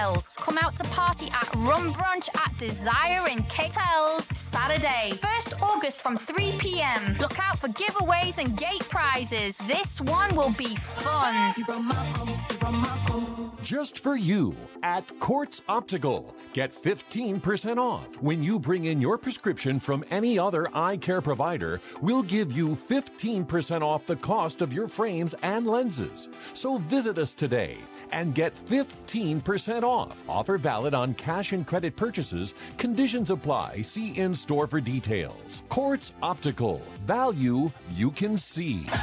details. Come out to party at Rum Brunch at Desire in K-Tels Saturday, 1st August from 3 p.m. Look out for giveaways and gate prizes. This one will be fun. Just for you at Quartz Optical. Get 15% off. When you bring in your prescription from any other eye care provider, we'll give you 15% off the cost of your frames and lenses. So visit us today and get 15% off. Offer valid on cash and credit purchases. Conditions apply. See in-store for details. Quartz Optical. Value you can see.